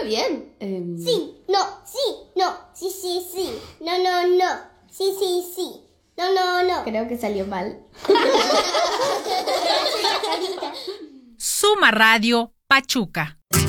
salió bien. Sí, no, sí, no, sí, no. Creo que salió mal. Suma Radio Pachuca.